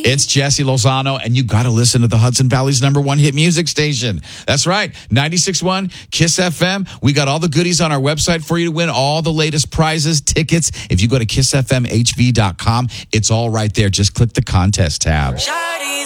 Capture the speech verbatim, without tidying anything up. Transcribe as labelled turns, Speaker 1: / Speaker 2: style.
Speaker 1: It's Jesse Lozano, and you got to listen to the Hudson Valley's number one hit music station. That's right, ninety-six point one KISS F M. We got all the goodies on our website for you to win, all the latest prizes, tickets. If you go to kiss f m h v dot com, it's all right there. Just click the contest tab.